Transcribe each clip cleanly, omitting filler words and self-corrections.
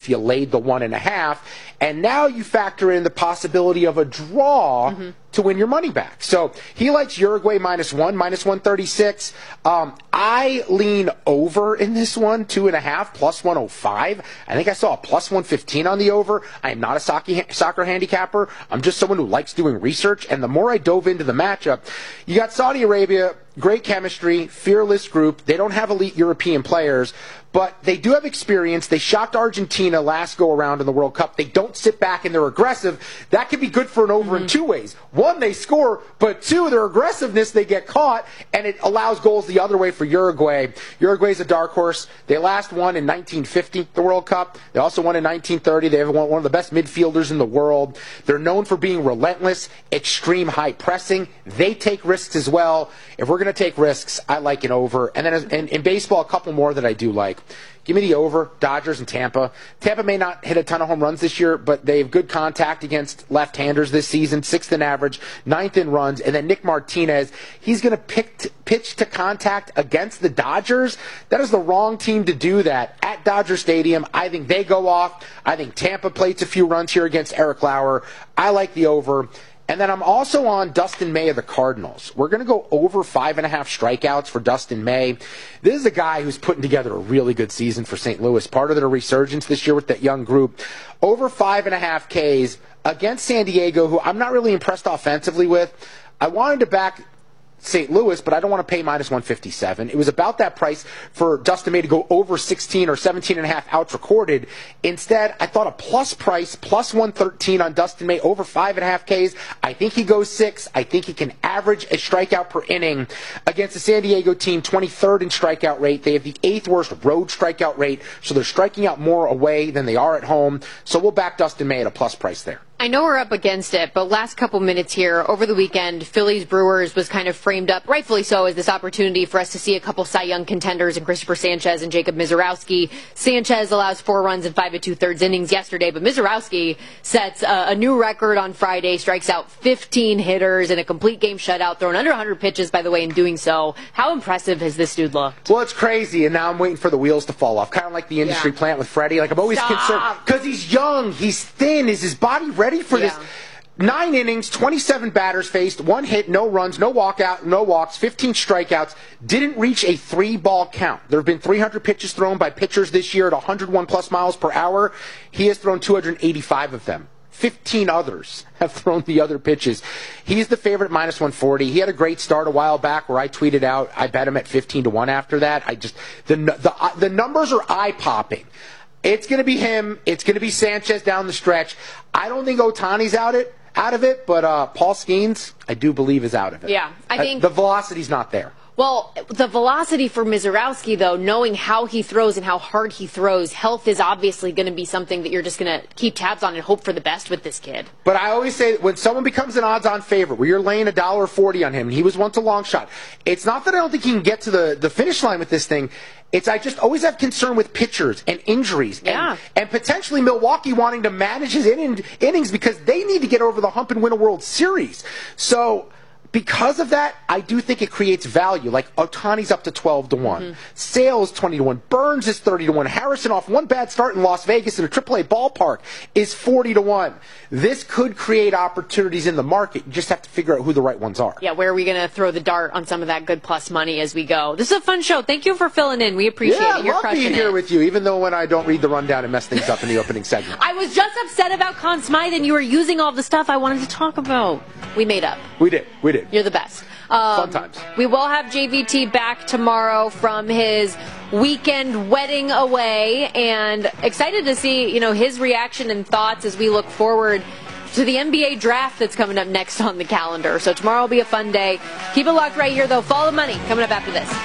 You laid the 1.5, and now you factor in the possibility of a draw to win your money back. So he likes Uruguay -1, -136. I lean over in this one, 2.5, +105. I think I saw a +115 on the over. I am not a soccer handicapper. I'm just someone who likes doing research, and the more I dove into the matchup, you got Saudi Arabia, great chemistry, fearless group. They don't have elite European players, but they do have experience. They shocked Argentina last go around in the World Cup. They don't sit back and they're aggressive. That could be good for an over in two ways. One, they score, but two, their aggressiveness, they get caught, and it allows goals the other way for Uruguay. Uruguay's a dark horse. They last won in 1950, the World Cup. They also won in 1930. They have one of the best midfielders in the world. They're known for being relentless, extreme high pressing. They take risks as well. If we're going to take risks, I like an over. And then in baseball, a couple more that I do like. Give me the over, Dodgers and Tampa. Tampa may not hit a ton of home runs this year, but they have good contact against left-handers this season, 6th in average, 9th in runs. And then Nick Martinez, he's going to pitch to contact against the Dodgers. That is the wrong team to do that at Dodger Stadium. I think they go off. I think Tampa plates a few runs here against Eric Lauer. I like the over. And then I'm also on Dustin May of the Cardinals. We're going to go over 5.5 strikeouts for Dustin May. This is a guy who's putting together a really good season for St. Louis. Part of their resurgence this year with that young group. Over 5.5 Ks against San Diego, who I'm not really impressed offensively with. I wanted to back St. Louis, but I don't want to pay -157. It was about that price for Dustin May to go over 16 or 17.5 outs recorded. Instead, I thought a plus price, +113 on Dustin May, over 5.5 Ks. I think he goes 6. I think he can average a strikeout per inning against the San Diego team, 23rd in strikeout rate. They have the 8th worst road strikeout rate, so they're striking out more away than they are at home. So we'll back Dustin May at a plus price there. I know we're up against it, but last couple minutes here, over the weekend, Phillies-Brewers was kind of framed up, rightfully so, as this opportunity for us to see a couple Cy Young contenders in Christopher Sanchez and Jacob Misiorowski. Sanchez allows 4 runs in 5 2/3 innings yesterday, but Misiorowski sets a new record on Friday, strikes out 15 hitters in a complete game shutout, throwing under 100 pitches, by the way, in doing so. How impressive has this dude looked? Well, it's crazy, and now I'm waiting for the wheels to fall off, kind of like the industry plant with Freddie. Like, I'm always concerned, because he's young, he's thin, is his body ready for this? 9 innings, 27 batters faced, 1 hit, no runs, no walkout, no walks, 15 strikeouts, didn't reach a 3-ball count. There have been 300 pitches thrown by pitchers this year at 101+ miles per hour. He has thrown 285 of them. 15 others have thrown the other pitches. He's the favorite -140. He had a great start a while back where I tweeted out, I bet him at 15-1 after that. The numbers are eye-popping. It's going to be him. It's going to be Sanchez down the stretch. I don't think Ohtani's out of it, but Paul Skeens, I do believe, is out of it. Yeah, I think the velocity's not there. Well, the velocity for Misiorowski, though, knowing how he throws and how hard he throws, health is obviously going to be something that you're just going to keep tabs on and hope for the best with this kid. But I always say, when someone becomes an odds-on favorite, where you're laying $1.40 on him, and he was once a long shot, it's not that I don't think he can get to the finish line with this thing. I just always have concern with pitchers and injuries and potentially Milwaukee wanting to manage his innings because they need to get over the hump and win a World Series. So because of that, I do think it creates value. Like Ohtani's up to 12-1. Sale is 20-1. Burns is 30-1. Harrison, off one bad start in Las Vegas in a AAA ballpark, is 40-1. This could create opportunities in the market. You just have to figure out who the right ones are. Yeah, where are we going to throw the dart on some of that good plus money as we go? This is a fun show. Thank you for filling in. We appreciate it. You're I love crushing being here with you, even though when I don't read the rundown and mess things up in the opening segment. I was just upset about Conn Smythe, and you were using all the stuff I wanted to talk about. We made up. We did. You're the best. Fun times. We will have JVT back tomorrow from his weekend wedding away, and excited to see, his reaction and thoughts as we look forward to the NBA draft that's coming up next on the calendar. So tomorrow will be a fun day. Keep it locked right here, though. Follow the money coming up after this.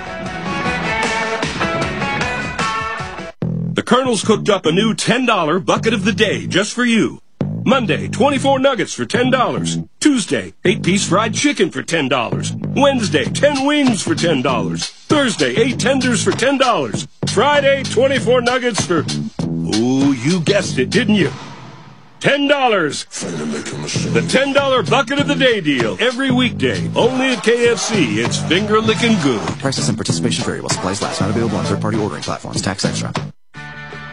The Colonel's cooked up a new $10 bucket of the day just for you. Monday, 24 nuggets for $10. Tuesday, 8-piece fried chicken for $10. Wednesday, 10 wings for $10. Thursday, 8 tenders for $10. Friday, 24 nuggets for, oh, you guessed it, didn't you? $10. The $10 bucket of the day deal. Every weekday, only at KFC. It's finger-licking good. Prices and participation vary while supplies last. Not available on third-party ordering platforms. Tax extra.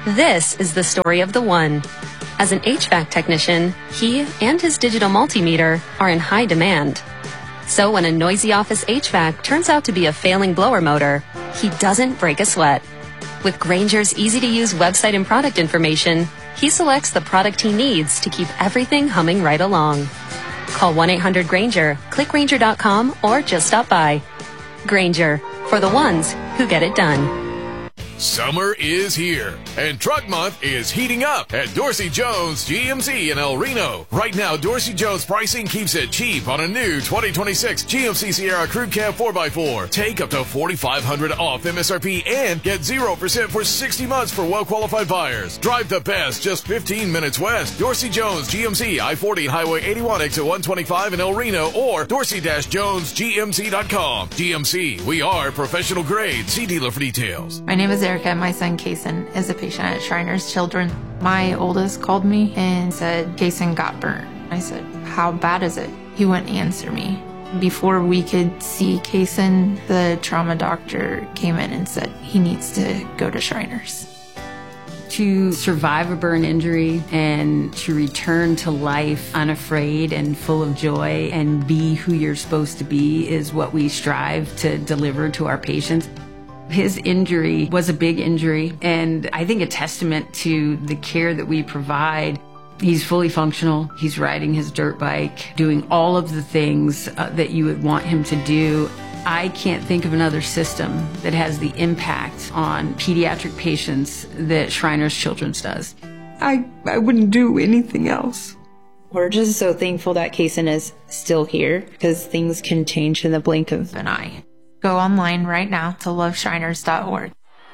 This is the story of the one. As an HVAC technician, he and his digital multimeter are in high demand. So when a noisy office HVAC turns out to be a failing blower motor, he doesn't break a sweat. With Grainger's easy-to-use website and product information, he selects the product he needs to keep everything humming right along. Call 1-800-GRAINGER, click Grainger.com, or just stop by. Grainger, for the ones who get it done. Summer is here, and Truck Month is heating up at Dorsey Jones GMC in El Reno. Right now, Dorsey Jones pricing keeps it cheap on a new 2026 GMC Sierra Crew Cab 4x4. Take up to $4,500 off MSRP and get 0% for 60 months for well-qualified buyers. Drive the best just 15 minutes west. Dorsey Jones GMC, I-40 and Highway 81, exit 125 in El Reno, or dorsey-jonesgmc.com. GMC, we are professional grade. See dealer for details. My name is Erica. My son Kason is a patient at Shriners Children. My oldest called me and said Kason got burnt. I said, how bad is it? He wouldn't answer me. Before we could see Kason, the trauma doctor came in and said he needs to go to Shriners. To survive a burn injury and to return to life unafraid and full of joy and be who you're supposed to be is what we strive to deliver to our patients. His injury was a big injury, and I think a testament to the care that we provide. He's fully functional. He's riding his dirt bike, doing all of the things that you would want him to do. I can't think of another system that has the impact on pediatric patients that Shriners Children's does. I wouldn't do anything else. We're just so thankful that Kason is still here, because things can change in the blink of an eye. Go online right now to loveshriners.org.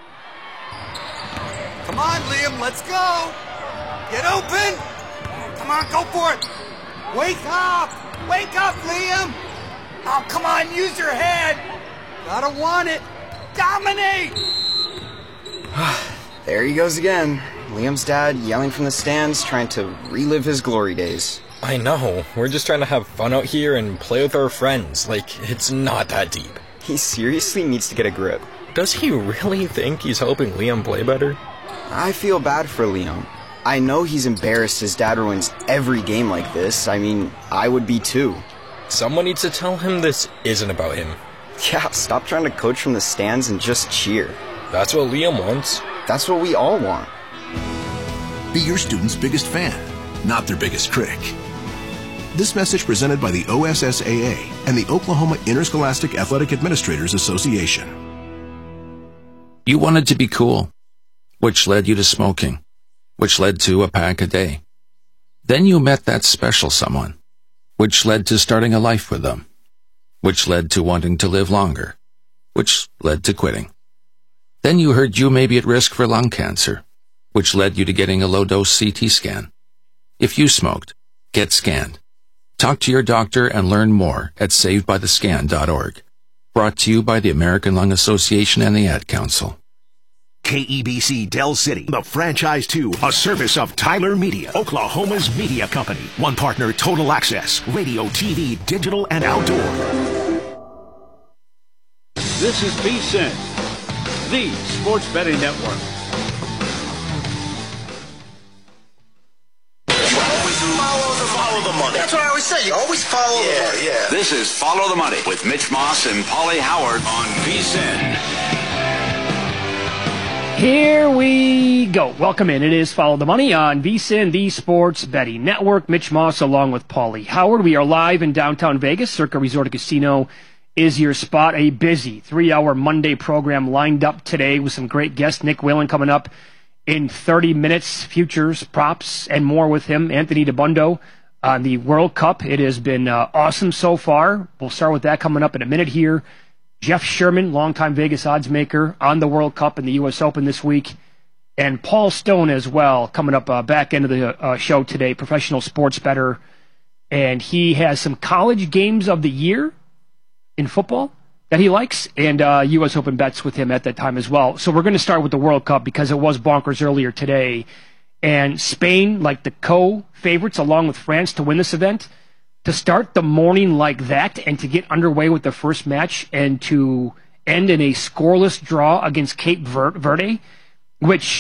Come on, Liam, let's go. Get open. Come on, go for it. Wake up. Wake up, Liam. Oh, come on, use your head. Gotta want it. Dominate. There he goes again. Liam's dad yelling from the stands, trying to relive his glory days. I know. We're just trying to have fun out here and play with our friends. Like, it's not that deep. He seriously needs to get a grip. Does he really think he's helping Liam play better? I feel bad for Liam. I know he's embarrassed his dad ruins every game like this. I mean, I would be too. Someone needs to tell him this isn't about him. Yeah, stop trying to coach from the stands and just cheer. That's what Liam wants. That's what we all want. Be your student's biggest fan, not their biggest critic. This message presented by the OSSAA and the Oklahoma Interscholastic Athletic Administrators Association. You wanted to be cool, which led you to smoking, which led to a pack a day. Then you met that special someone, which led to starting a life with them, which led to wanting to live longer, which led to quitting. Then you heard you may be at risk for lung cancer, which led you to getting a low-dose CT scan. If you smoked, get scanned. Talk to your doctor and learn more at savedbythescan.org. Brought to you by the American Lung Association and the Ad Council. KEBC Del City, the Franchise 2, a service of Tyler Media, Oklahoma's media company. One partner, Total Access, radio, TV, digital, and outdoor. This is VSiN, the Sports Betting Network. Follow the money. That's what I always say. You always follow the money. Yeah. This is Follow the Money with Mitch Moss and Paulie Howard on VSiN. Here we go. Welcome in. It is Follow the Money on VSiN, the Sports Betting Network. Mitch Moss along with Paulie Howard. We are live in downtown Vegas. Circa Resort and Casino is your spot. A busy 3-hour Monday program lined up today with some great guests. Nick Whalen coming up in 30 minutes. Futures, props, and more with him. Anthony DeBundo on the World Cup. It has been awesome so far. We'll start with that coming up in a minute here. Jeff Sherman, longtime Vegas odds maker, on the World Cup and the U.S. Open this week. And Paul Stone as well, coming up back end of the show today, professional sports bettor. And he has some college games of the year in football that he likes, and U.S. Open bets with him at that time as well. So we're going to start with the World Cup because it was bonkers earlier today. And Spain, like the co-favorites, along with France, to win this event. To start the morning like that and to get underway with the first match and to end in a scoreless draw against Cape Verde, which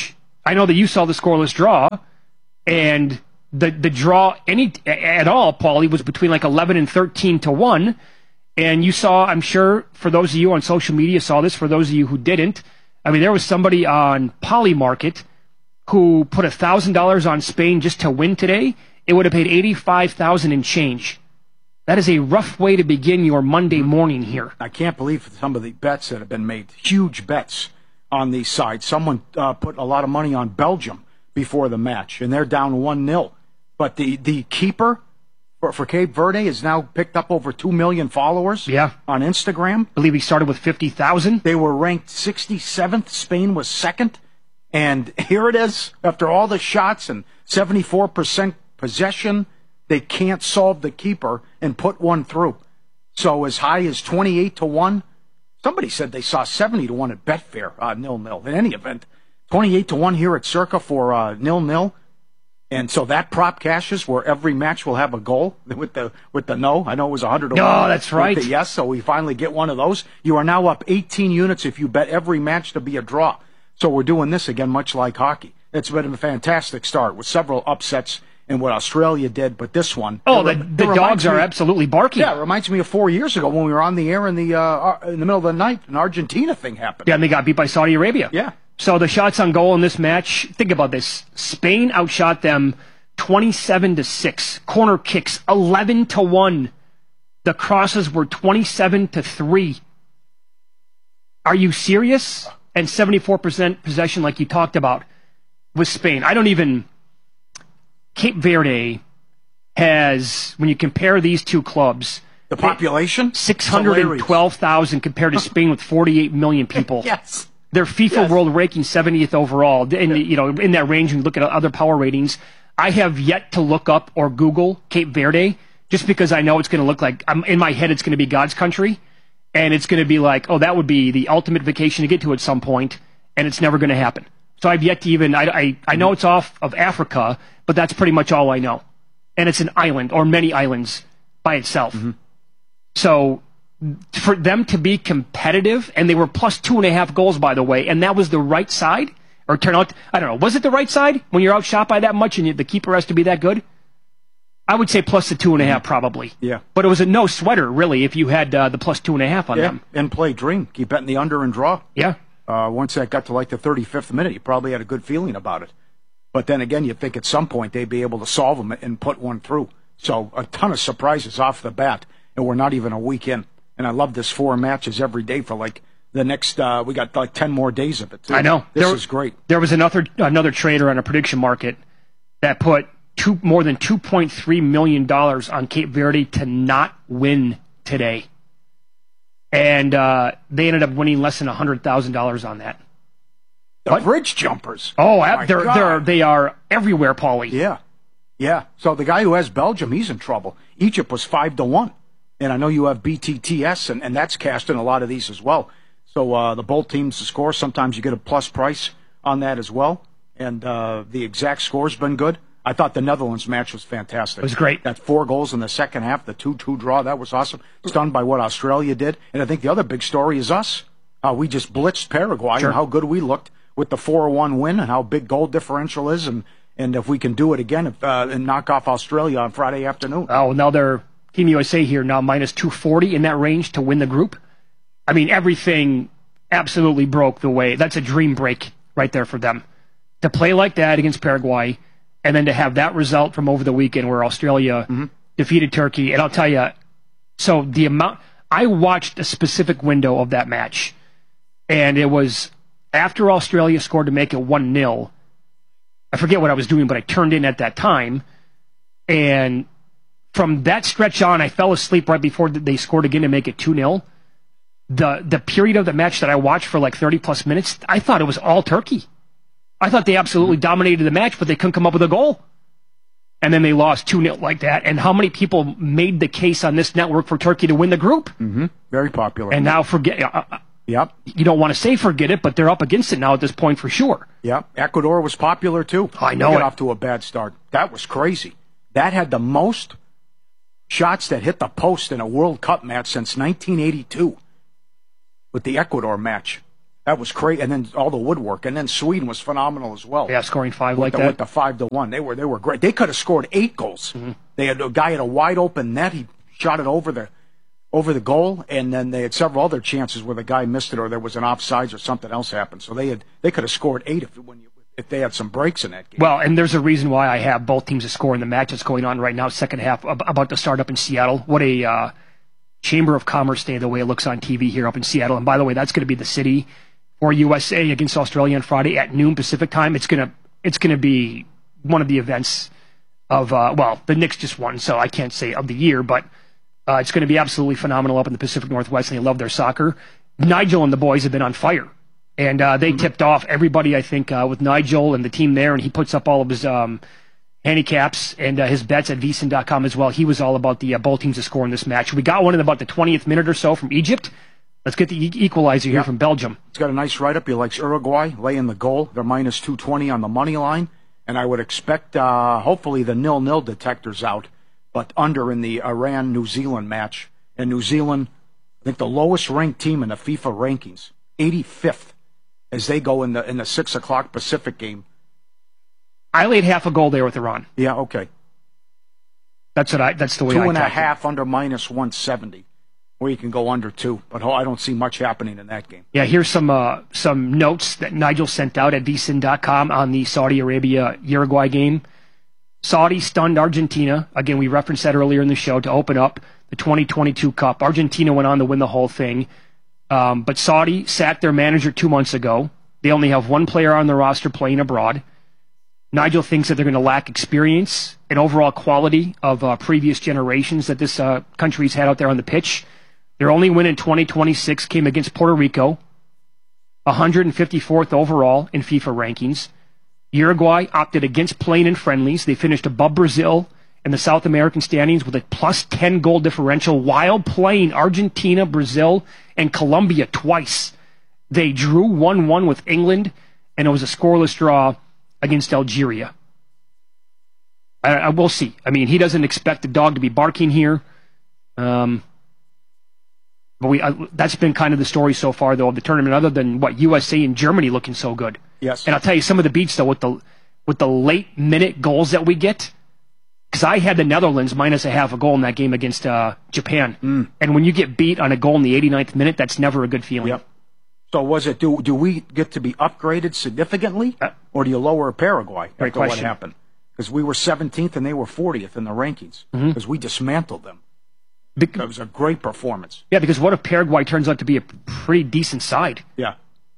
I know that you saw the scoreless draw, and the draw at all, Paulie, was between like 11 and 13 to 1. And you saw, I'm sure, for those of you on social media saw this, for those of you who didn't, I mean, there was somebody on Polymarket who put $1,000 on Spain just to win today. It would have paid $85,000 and change. That is a rough way to begin your Monday morning here. I can't believe some of the bets that have been made, huge bets on these sides. Someone put a lot of money on Belgium before the match, and they're down 1-0. But the keeper for Cape Verde has now picked up over 2 million followers on Instagram. I believe he started with 50,000. They were ranked 67th. Spain was second. And here it is, after all the shots and 74% possession, they can't solve the keeper and put one through. So as high as 28 to 1. Somebody said they saw 70 to 1 at Betfair, 0-0. In any event, 28 to 1 here at Circa for 0-0. And so that prop cashes where every match will have a goal with the no. I know it was 100 to 1. Oh, that's right. With the yes, so we finally get one of those. You are now up 18 units if you bet every match to be a draw. So we're doing this again, much like hockey. It's been a fantastic start with several upsets in what Australia did, but this one. Oh, the dogs are absolutely barking. Yeah, it reminds me of 4 years ago when we were on the air in the middle of the night, an Argentina thing happened. Yeah, and they got beat by Saudi Arabia. Yeah. So the shots on goal in this match, think about this. Spain outshot them 27-6. Corner kicks 11 to 1. The crosses were 27 to 3. Are you serious? And 74% possession, like you talked about, with Spain. Cape Verde has, when you compare these two clubs, the population 612,000 compared to Spain with 48 million people. Yes. Their FIFA World Ranking 70th overall, and in that range. When you look at other power ratings, I have yet to look up or Google Cape Verde, just because I know it's going to look like, in my head, it's going to be God's country, and it's going to be like, oh, that would be the ultimate vacation to get to at some point, and it's never going to happen. So I've yet to even, I know it's off of Africa, but that's pretty much all I know, and it's an island or many islands by itself. Mm-hmm. So for them to be competitive, and they were plus 2.5 goals, by the way, and that was the right side, or turn out, I don't know, was it the right side when you're outshot by that much and the keeper has to be that good? I would say plus the 2.5 probably. Yeah. But it was a no sweater, really, if you had the plus 2.5 on them. And play dream. Keep betting the under and draw. Yeah. Once that got to like the 35th minute, you probably had a good feeling about it. But then again, you'd think at some point they'd be able to solve them and put one through. So a ton of surprises off the bat, and we're not even a week in. And I love this 4 matches every day for like the next, we got like 10 more days of it, too. I know. This is great. There was another trader on a prediction market that put more than $2.3 million on Cape Verde to not win today. And they ended up winning less than $100,000 on that. The bridge jumpers. Oh, they are everywhere, Paulie. Yeah. Yeah. So the guy who has Belgium, he's in trouble. Egypt was 5 to 1. And I know you have BTTS, and that's cashed in a lot of these as well. So the both teams to score, sometimes you get a plus price on that as well. And the exact score's been good. I thought the Netherlands match was fantastic. It was great. That 4 goals in the second half, the 2-2 draw, that was awesome. Stunned by what Australia did. And I think the other big story is us. We just blitzed Paraguay and how good we looked with the 4-1 win and how big goal differential is. And if we can do it again and knock off Australia on Friday afternoon. Oh, now they're Team USA here now minus 240 in that range to win the group. I mean, everything absolutely broke the way. That's a dream break right there for them. To play like that against Paraguay, and then to have that result from over the weekend where Australia defeated Turkey. And I'll tell you, so the amount, I watched a specific window of that match, and it was after Australia scored to make it 1-0. I forget what I was doing, but I turned in at that time, and from that stretch on, I fell asleep right before they scored again to make it 2-0. The period of the match that I watched for like 30-plus minutes, I thought it was all Turkey. I thought they absolutely dominated the match, but they couldn't come up with a goal. And then they lost 2-0 like that. And how many people made the case on this network for Turkey to win the group? Mm-hmm. Very popular. And now Yep. You don't want to say forget it, but they're up against it now at this point for sure. Yep. Ecuador was popular too. I know. They got off to a bad start. That was crazy. That had the most shots that hit the post in a World Cup match since 1982 with the Ecuador match. That was great, and then all the woodwork, and then Sweden was phenomenal as well. Yeah, scoring 5 with like the, that. with the 5-1. They were great. They could have scored 8 goals. Mm-hmm. They had a guy at a wide open net. He shot it over the goal, and then they had several other chances where the guy missed it, or there was an offsides, or something else happened. So they could have scored 8 if they had some breaks in that game. Well, and there's a reason why I have both teams to score in the match that's going on right now, second half, about to start up in Seattle. What a Chamber of Commerce day, the way it looks on TV here up in Seattle. And by the way, that's going to be the city for USA against Australia on Friday at noon Pacific time. It's gonna be one of the events of the Knicks just won, so I can't say of the year, but it's going to be absolutely phenomenal up in the Pacific Northwest, and they love their soccer. Nigel and the boys have been on fire, and they tipped off everybody, I think, with Nigel and the team there, and he puts up all of his handicaps and his bets at vsin.com as well. He was all about the both teams to score in this match. We got one in about the 20th minute or so from Egypt. Let's get the equalizer here from Belgium. It's got a nice write-up. He likes Uruguay, laying the goal. They're minus 220 on the money line. And I would expect, hopefully, the 0-0 detector's out, but under in the Iran-New Zealand match. And New Zealand, I think the lowest-ranked team in the FIFA rankings, 85th, as they go in the 6 o'clock Pacific game. I laid half a goal there with Iran. Yeah, okay. That's the way I calculate. 2.5 under minus 170. Or you can go under 2, but I don't see much happening in that game. Yeah, here's some notes that Nigel sent out at vsin.com on the Saudi Arabia-Uruguay game. Saudi stunned Argentina. Again, we referenced that earlier in the show to open up the 2022 Cup. Argentina went on to win the whole thing. But Saudi sacked their manager 2 months ago. They only have one player on the roster playing abroad. Nigel thinks that they're going to lack experience and overall quality of previous generations that this country's had out there on the pitch. Their only win in 2026 came against Puerto Rico, 154th overall in FIFA rankings. Uruguay opted against playing in friendlies. They finished above Brazil in the South American standings with a plus 10 goal differential while playing Argentina, Brazil, and Colombia twice. They drew 1-1 with England, and it was a scoreless draw against Algeria. I will see. I mean, he doesn't expect the dog to be barking here. But that's been kind of the story so far, though, of the tournament, other than, USA and Germany looking so good. Yes. And I'll tell you, some of the beats, though, with the late-minute goals that we get, because I had the Netherlands minus a half a goal in that game against Japan. And when you get beat on a goal in the 89th minute, that's never a good feeling. Yep. So was it, do we get to be upgraded significantly, or do you lower Paraguay after what happened? Because we were 17th and they were 40th in the rankings, because we dismantled them. It was a great performance. Yeah, because what if Paraguay turns out to be a pretty decent side? Yeah.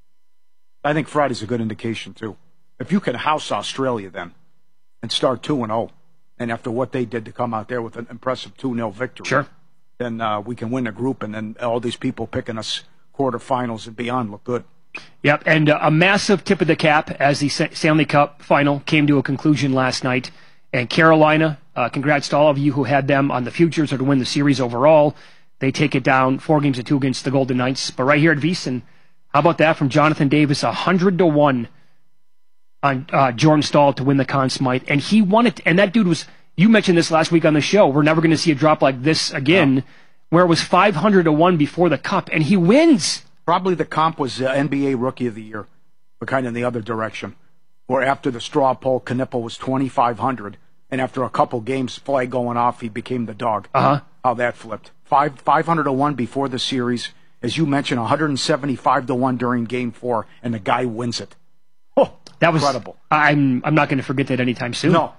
I think Friday's a good indication, too. If you can house Australia then and start 2-0, and after what they did to come out there with an impressive 2-0 victory, sure, then we can win the group, and then all these people picking us quarterfinals and beyond look good. Yep, and a massive tip of the cap as the Stanley Cup final came to a conclusion last night. And Carolina, congrats to all of you who had them on the futures or to win the series overall. They take it down 4-2 against the Golden Knights. But right here at VSiN, how about that from Jonathan Davis, 100-1 on Jordan Staal to win the Conn Smythe. And he won it. And that dude was, you mentioned this last week on the show, we're never going to see a drop like this again, where it was 500-1 before the Cup, and he wins. Probably the comp was NBA Rookie of the Year, but kind of in the other direction. Where after the straw poll, Knipple was 2,500, and after a couple games, flag going off, he became the dog. How that flipped. 500-1 before the series. As you mentioned, 175-1 during Game 4, and the guy wins it. Oh, that was incredible. I'm not going to forget that anytime soon. No.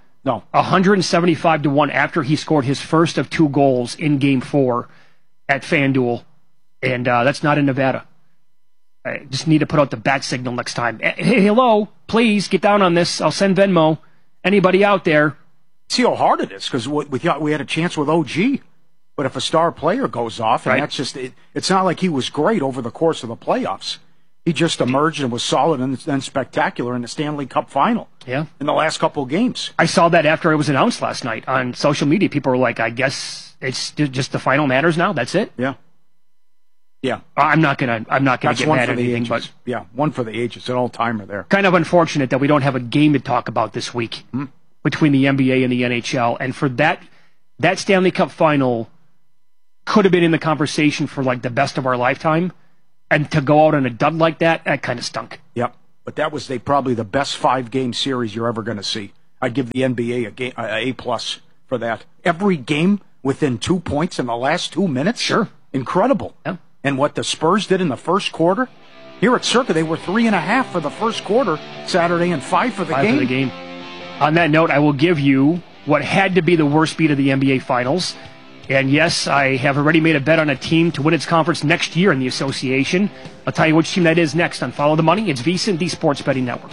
175-1 after he scored his first of 2 goals in Game 4 at FanDuel, and that's not in Nevada. I just need to put out the bat signal next time. Hey, hello, please get down on this. I'll send Venmo. Anybody out there? See how hard it is, because we had a chance with OG. But if a star player goes off, and that's just it's not like he was great over the course of the playoffs. He just emerged and was solid and then spectacular in the Stanley Cup final. Yeah. In the last couple of games. I saw that after it was announced last night on social media. People were like, I guess it's just the final matters now. That's it. Yeah. Yeah. I'm not gonna get mad at anything, but yeah, one for the ages, an all-timer there. Kind of unfortunate that we don't have a game to talk about this week between the NBA and the NHL, and for that Stanley Cup final could have been in the conversation for like the best of our lifetime, And to go out on a dud like that kind of stunk. Yep. But that was probably the best 5-game series you're ever going to see. I'd give the NBA A+ for that. Every game within 2 points in the last 2 minutes? Sure. Incredible. Yeah. And what the Spurs did in the first quarter? Here at Circa, they were 3.5 for the first quarter Saturday and 5 for the game. 5 for the game. On that note, I will give you what had to be the worst beat of the NBA Finals. And yes, I have already made a bet on a team to win its conference next year in the association. I'll tell you which team that is next on Follow the Money. It's VSiN, the Sports Betting Network.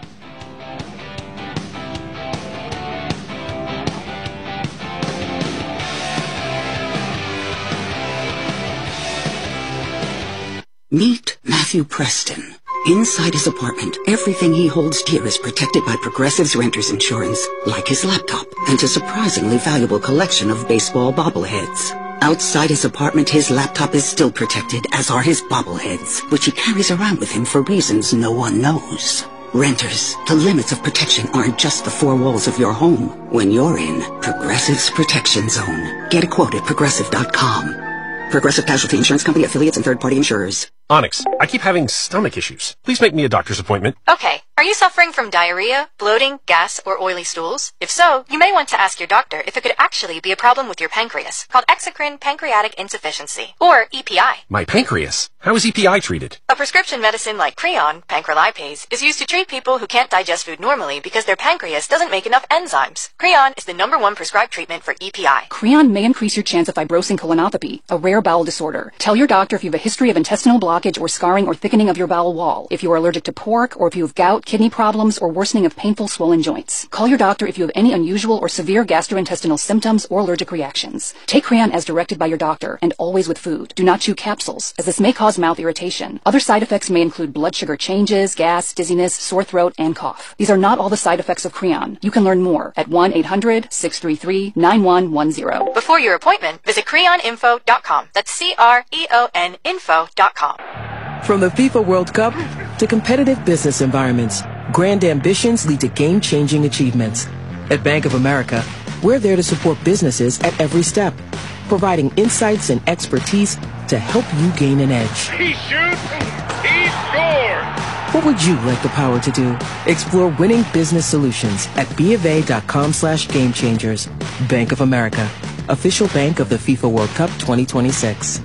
Meet Matthew Preston. Inside his apartment, everything he holds dear is protected by Progressive's Renters Insurance, like his laptop and a surprisingly valuable collection of baseball bobbleheads. Outside his apartment, his laptop is still protected, as are his bobbleheads, which he carries around with him for reasons no one knows. Renters, the limits of protection aren't just the four walls of your home. When you're in Progressive's Protection Zone. Get a quote at Progressive.com. Progressive Casualty Insurance Company, affiliates, and third-party insurers. Onyx, I keep having stomach issues. Please make me a doctor's appointment. Okay. Are you suffering from diarrhea, bloating, gas, or oily stools? If so, you may want to ask your doctor if it could actually be a problem with your pancreas, called exocrine pancreatic insufficiency, or EPI. My pancreas? How is EPI treated? A prescription medicine like Creon, pancrelipase, is used to treat people who can't digest food normally because their pancreas doesn't make enough enzymes. Creon is the #1 prescribed treatment for EPI. Creon may increase your chance of fibrosing colonopathy, a rare bowel disorder. Tell your doctor if you have a history of intestinal blockage or scarring or thickening of your bowel wall, if you are allergic to pork, or if you have gout, kidney problems, or worsening of painful swollen joints. Call your doctor if you have any unusual or severe gastrointestinal symptoms or allergic reactions. Take Creon as directed by your doctor, and always with food. Do not chew capsules, as this may cause mouth irritation. Other side effects may include blood sugar changes, gas, dizziness, sore throat, and cough. These are not all the side effects of Creon. You can learn more at 1-800-633-9110. Before your appointment, visit creoninfo.com. That's CREON info.com. From the FIFA World Cup to competitive business environments, grand ambitions lead to game-changing achievements. At Bank of America, we're there to support businesses at every step, providing insights and expertise to help you gain an edge. He shoots, he scores! What would you like the power to do? Explore winning business solutions at BofA.com/gamechangers. Bank of America, official bank of the FIFA World Cup 2026.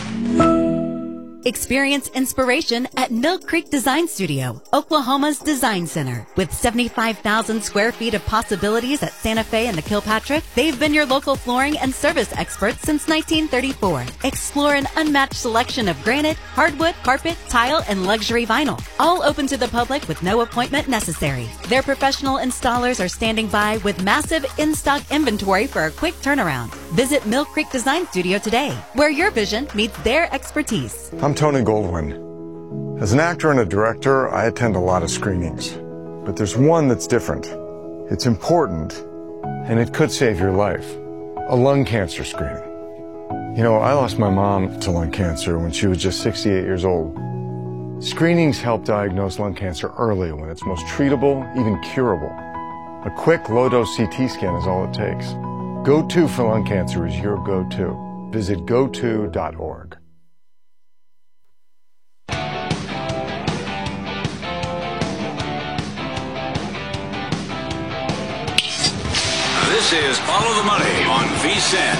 Experience inspiration at Mill Creek Design Studio, Oklahoma's design center. With 75,000 square feet of possibilities at Santa Fe and the Kilpatrick, they've been your local flooring and service experts since 1934. Explore an unmatched selection of granite, hardwood, carpet, tile, and luxury vinyl. All open to the public with no appointment necessary. Their professional installers are standing by with massive in-stock inventory for a quick turnaround. Visit Mill Creek Design Studio today, where your vision meets their expertise. I'm Tony Goldwyn. As an actor and a director, I attend a lot of screenings. But there's one that's different. It's important, and it could save your life. A lung cancer screening. You know, I lost my mom to lung cancer when she was just 68 years old. Screenings help diagnose lung cancer early when it's most treatable, even curable. A quick, low-dose CT scan is all it takes. Go-To for lung cancer is your go-to. Visit goto.org. This is Follow the Money on VSiN.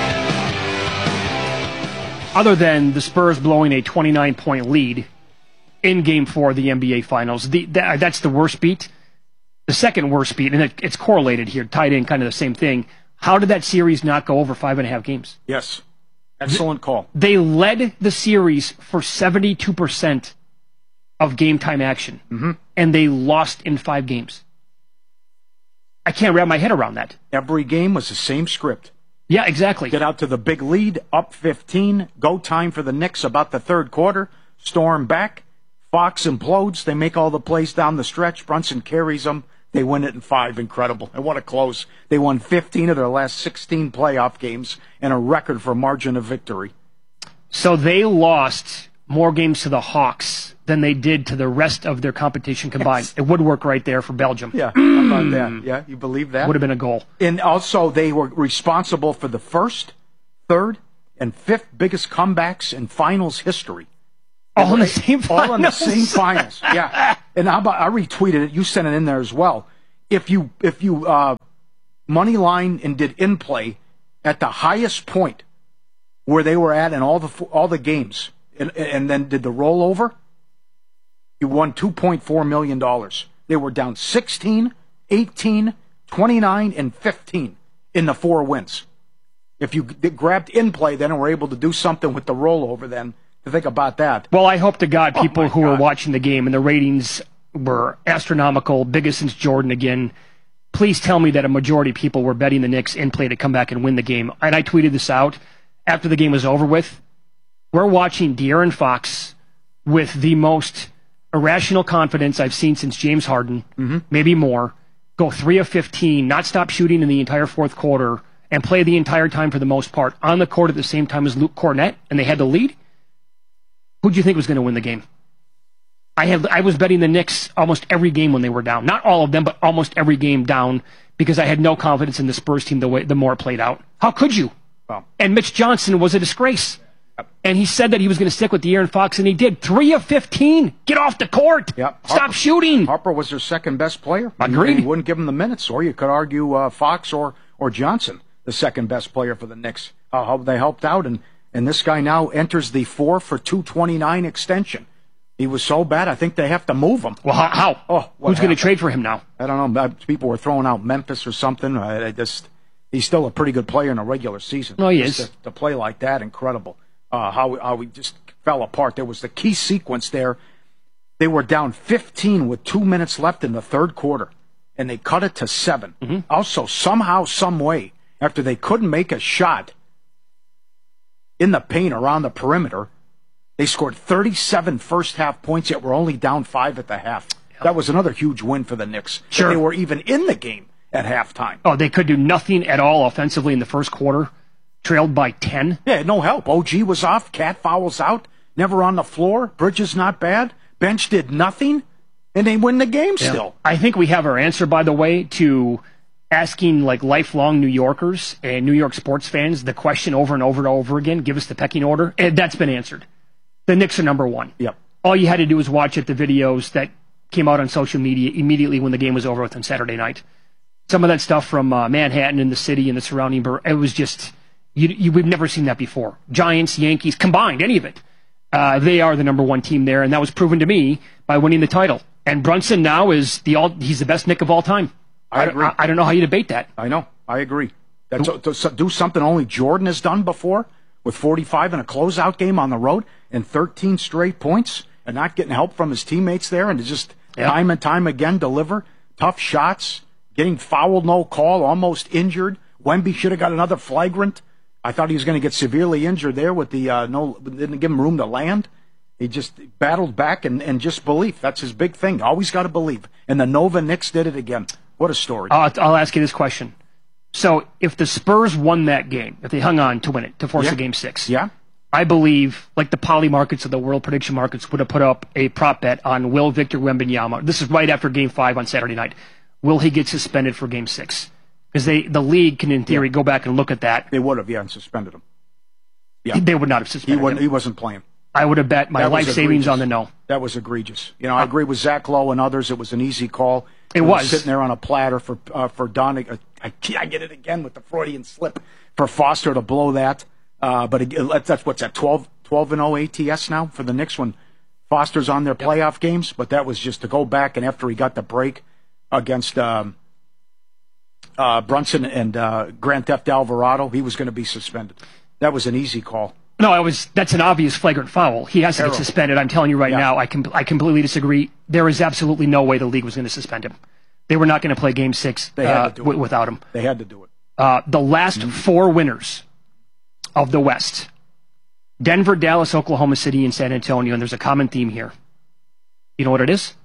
Other than the Spurs blowing a 29-point lead in Game 4 of the NBA Finals, that's the worst beat. The second worst beat, and it's correlated here, tied in kind of the same thing. How did that series not go over 5.5 games? Yes. Excellent call. They led the series for 72% of game time action, and they lost in 5 games. I can't wrap my head around that. Every game was the same script. Yeah, exactly. Get out to the big lead, up 15, go time for the Knicks about the third quarter, storm back, Fox implodes, they make all the plays down the stretch, Brunson carries them, they win it in 5, incredible. And what a close. They won 15 of their last 16 playoff games and a record for margin of victory. So they lost more games to the Hawks than they did to the rest of their competition combined. Yes. It would work right there for Belgium. Yeah, how about that? Yeah, you believe that? Would have been a goal. And also, they were responsible for the first, third, and fifth biggest comebacks in finals history. All in the same finals. All in the same finals. Yeah. And I retweeted it. You sent it in there as well. If you money line and did in play at the highest point where they were at in all the games, and then did the rollover, you won $2.4 million. They were down 16, 18, 29, and 15 in the 4 wins. If you grabbed in play then and were able to do something with the rollover then, to think about that. Well, I hope to God people who were watching the game and the ratings were astronomical, biggest since Jordan again. Please tell me that a majority of people were betting the Knicks in play to come back and win the game. And I tweeted this out after the game was over with. We're watching De'Aaron Fox with the most irrational confidence I've seen since James Harden, maybe more, go 3 of 15, not stop shooting in the entire fourth quarter, and play the entire time for the most part on the court at the same time as Luke Cornett, and they had the lead. Who do you think was going to win the game? I was betting the Knicks almost every game when they were down. Not all of them, but almost every game down, because I had no confidence in the Spurs team the more it played out. How could you? Well, and Mitch Johnson was a disgrace. And he said that he was going to stick with De'Aaron Fox, and he did. 3 of 15. Get off the court. Stop shooting. Harper was their second best player. Agreed. He wouldn't give him the minutes, or you could argue Fox or Johnson, the second best player for the Knicks. How they helped out, and this guy now enters the 4 for $229 extension. He was so bad, I think they have to move him. Well, how? Oh, who's going to trade for him now? I don't know. People were throwing out Memphis or something. He's still a pretty good player in a regular season. No, he is. To play like that, incredible. How he just fell apart. There was the key sequence there. They were down 15 with 2 minutes left in the third quarter, and they cut it to 7. Also, somehow, some way, after they couldn't make a shot in the paint around the perimeter, they scored 37 first-half points, yet were only down 5 at the half. That was another huge win for the Knicks. Sure. They were even in the game at halftime. Oh, they could do nothing at all offensively in the first quarter. Trailed by 10. Yeah, no help. OG was off. Cat fouls out. Never on the floor. Bridges not bad. Bench did nothing. And they win the game still. I think we have our answer, by the way, to asking like lifelong New Yorkers and New York sports fans the question over and over and over again. Give us the pecking order. And that's been answered. The Knicks are number 1. Yep. All you had to do was watch the videos that came out on social media immediately when the game was over with on Saturday night. Some of that stuff from Manhattan and the city and the surrounding it was just... we've never seen that before. Giants, Yankees, combined, any of it. They are the number 1 team there, and that was proven to me by winning the title. And Brunson now is he's the best Knick of all time. I agree. I don't know how you debate that. I know. I agree. To do something only Jordan has done before, with 45 in a closeout game on the road and 13 straight points, and not getting help from his teammates there, and to just time and time again deliver tough shots, getting fouled, no call, almost injured. Wemby should have got another flagrant. I thought he was going to get severely injured there with the didn't give him room to land. He just battled back and just belief. That's his big thing. Always got to believe. And the Nova Knicks did it again. What a story. I'll ask you this question. So if the Spurs won that game, if they hung on to win it, to force a Game 6, I believe, like the poly markets of the world prediction markets would have put up a prop bet on will Victor Wembanyama. This is right after Game 5 on Saturday night. Will he get suspended for Game 6? Because the league can, in theory, go back and look at that. They would have, and suspended him. Yeah, they would not have suspended him. He wasn't playing. I would have bet my life savings on the no. That was egregious. I agree with Zach Lowe and others. It was an easy call. It was sitting there on a platter for Don. I get it again with the Freudian slip for Foster to blow that. But that's what's that 12-0 ATS now for the Knicks when Foster's on their playoff games. But that was just to go back and after he got the break against Brunson and Grand Theft Alvarado, he was going to be suspended. That was an easy call. No, that's an obvious flagrant foul. He has to get suspended. I'm telling you right now, I completely disagree. There is absolutely no way the league was going to suspend him. They were not going to play Game 6 without him. They had to do it. The last 4 winners of the West, Denver, Dallas, Oklahoma City, and San Antonio, and there's a common theme here. You know what it is?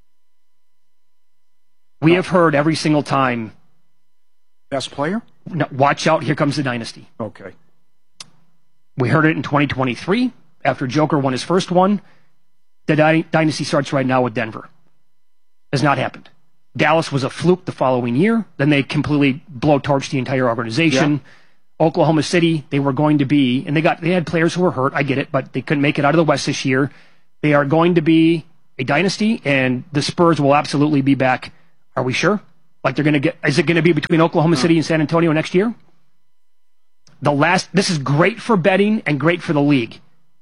We have heard every single time. Best player? No, watch out, here comes the dynasty. Okay. We heard it in 2023 after Joker won his first one. The dynasty starts right now with Denver. Has not happened. Dallas was a fluke the following year. Then they completely blowtorched the entire organization. Yeah. Oklahoma City, they were going to be, and they had players who were hurt. I get it, but they couldn't make it out of the West this year. They are going to be a dynasty, and the Spurs will absolutely be back. Are we sure? Like they're going to get? Is it going to be between Oklahoma City and San Antonio next year? This is great for betting and great for the league.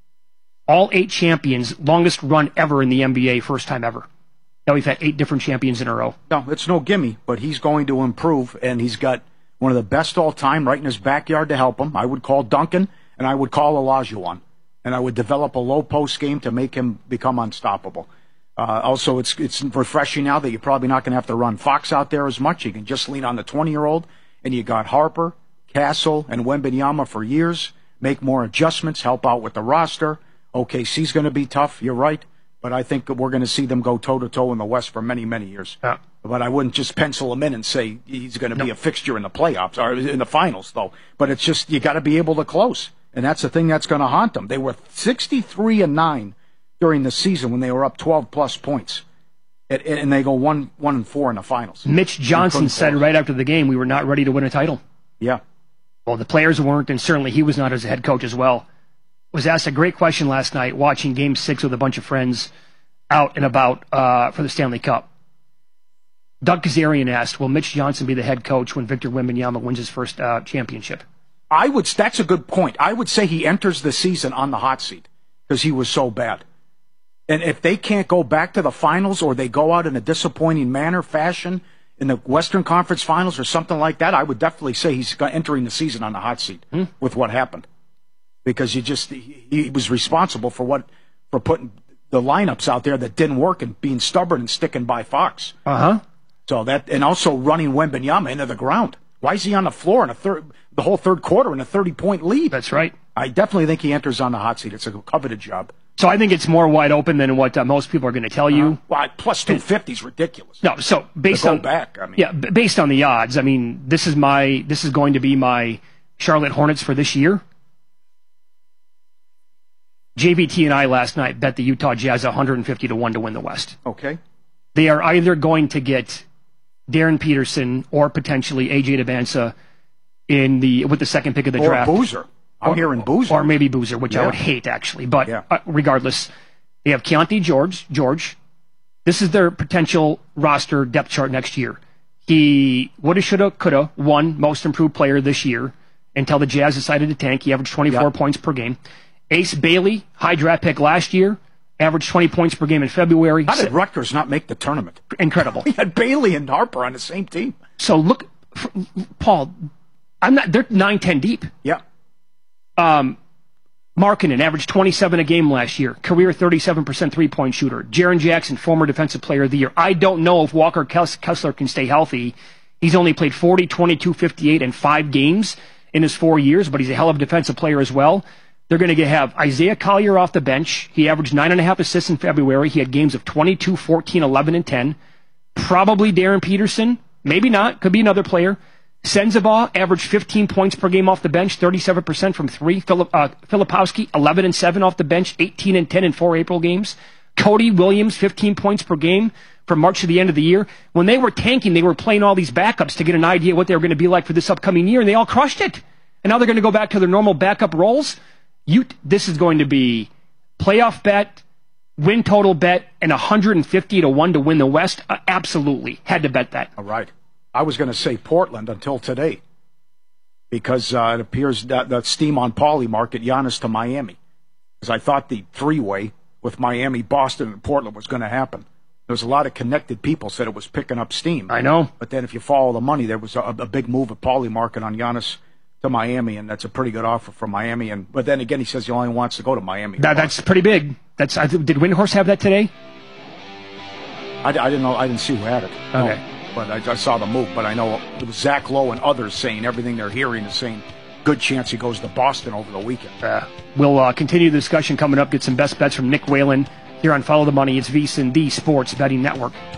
All 8 champions, longest run ever in the NBA, first time ever. Now we've had 8 different champions in a row. No, it's no gimme, but he's going to improve, and he's got one of the best all time right in his backyard to help him. I would call Duncan, and I would call Olajuwon, and I would develop a low post game to make him become unstoppable. Also, it's refreshing now that you're probably not going to have to run Fox out there as much. You can just lean on the 20-year-old, and you got Harper, Castle, and Wembanyama for years. Make more adjustments, help out with the roster. OKC's going to be tough, you're right, but I think we're going to see them go toe-to-toe in the West for many, many years. Yeah. But I wouldn't just pencil him in and say he's going to be a fixture in the playoffs, or in the finals, though. But it's just, you got to be able to close, and that's the thing that's going to haunt them. They were 63-9 during the season when they were up 12-plus points, and they go 1-4 in the finals. Mitch Johnson said right after the game, we were not ready to win a title. Yeah. Well, the players weren't, and certainly he was not as a head coach as well. Was asked a great question last night watching Game 6 with a bunch of friends out and about for the Stanley Cup. Doug Kazarian asked, will Mitch Johnson be the head coach when Victor Wembanyama wins his first championship? That's a good point. I would say he enters the season on the hot seat because he was so bad. And if they can't go back to the finals, or they go out in a disappointing fashion in the Western Conference Finals or something like that, I would definitely say he's entering the season on the hot seat with what happened. Because he was responsible for putting the lineups out there that didn't work and being stubborn and sticking by Fox. So and also running Wembanyama into the ground. Why is he on the floor in the whole third quarter in a 30-point lead? That's right. I definitely think he enters on the hot seat. It's a coveted job. So I think it's more wide open than what most people are going to tell you. Well, plus 250 is ridiculous. No, so based on based on the odds, I mean, this is going to be my Charlotte Hornets for this year. JVT and I last night bet the Utah Jazz 150-1 to win the West. Okay. They are either going to get Darren Peterson or potentially AJ Debinsa with the second pick of the draft. Or Boozer. I'm hearing Boozer. Or maybe Boozer, which I would hate, actually. But regardless, they have Keontae George. This is their potential roster depth chart next year. He woulda, shoulda, coulda won most improved player this year until the Jazz decided to tank. He averaged 24 points per game. Ace Bailey, high draft pick last year, averaged 20 points per game in February. How did Rutgers not make the tournament? Incredible. He had Bailey and Harper on the same team. So look, Paul, they're 9-10 deep. Yeah. Markkanen averaged 27 a game last year, career 37% three-point shooter. Jaren Jackson, former defensive player of the year. I don't know if Walker Kessler can stay healthy. He's only played 40, 22, 58 in 5 games in his 4 years, but he's a hell of a defensive player as well. They're going to have Isaiah Collier off the bench. He averaged 9.5 assists in February. He had games of 22, 14, 11, and 10. Probably Darren Peterson. Maybe not. Could be another player. Sensabaugh averaged 15 points per game off the bench, 37% from 3. Filipowski, 11 and 7 off the bench, 18 and 10 in 4 April games. Cody Williams, 15 points per game from March to the end of the year. When they were tanking, they were playing all these backups to get an idea what they were going to be like for this upcoming year, and they all crushed it. And now they're going to go back to their normal backup roles. This is going to be playoff bet, win total bet, and 150-1 to win the West. Absolutely. Had to bet that. All right. I was going to say Portland until today because it appears that the steam on Paulie market, Giannis to Miami. Because I thought the three-way with Miami, Boston, and Portland was going to happen. There was a lot of connected people said it was picking up steam. I know. But then if you follow the money, there was a big move at Paulie market on Giannis to Miami, and that's a pretty good offer from Miami. But then again, he says he only wants to go to Miami. That's pretty big. Did Windhorst have that today? I didn't know. I didn't see who had it. Okay. No, but I saw the move. But I know it was Zach Lowe and others saying everything they're hearing is saying good chance he goes to Boston over the weekend. We'll continue the discussion coming up. Get some best bets from Nick Whalen here on Follow the Money. It's VSiN, the Sports Betting Network.